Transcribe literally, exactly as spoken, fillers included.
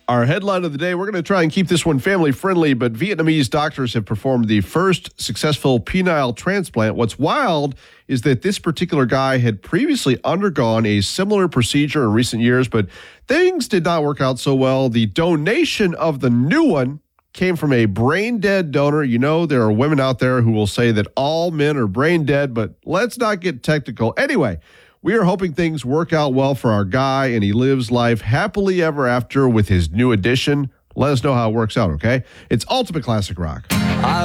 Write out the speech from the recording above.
Our headline of the day, we're going to try and keep this one family friendly, but Vietnamese doctors have performed the first successful penile transplant. What's wild is that this particular guy had previously undergone a similar procedure in recent years, but things did not work out so well. The donation of the new one came from a brain-dead donor. You know, there are women out there who will say that all men are brain-dead, but let's not get technical. Anyway, we are hoping things work out well for our guy, and he lives life happily ever after with his new addition. Let us know how it works out, okay? It's Ultimate Classic Rock. I